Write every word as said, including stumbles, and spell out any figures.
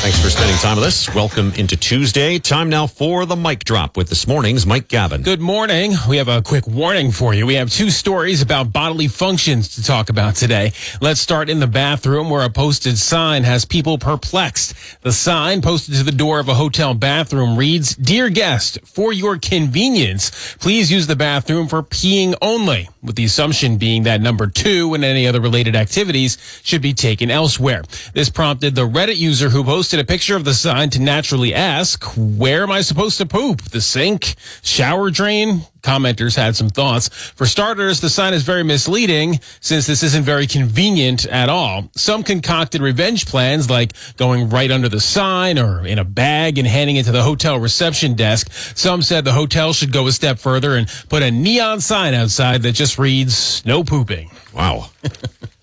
Thanks for spending time with us. Welcome into Tuesday. Time now for the mic drop with this morning's Mike Gavin. Good morning. We have a quick warning for you. We have two stories about bodily functions to talk about today. Let's start in the bathroom, where a posted sign has people perplexed. The sign posted to the door of a hotel bathroom reads, "Dear guest, for your convenience, please use the bathroom for peeing only," with the assumption being that number two and any other related activities should be taken elsewhere. This prompted the Reddit user who posted a picture of the sign to naturally ask, "Where am I supposed to poop? The sink? Shower drain?" Commenters had some thoughts. For starters, the sign is very misleading since this isn't very convenient at all. Some concocted revenge plans like going right under the sign or in a bag and handing it to the hotel reception desk. Some said the hotel should go a step further and put a neon sign outside that just reads, "No pooping." Wow.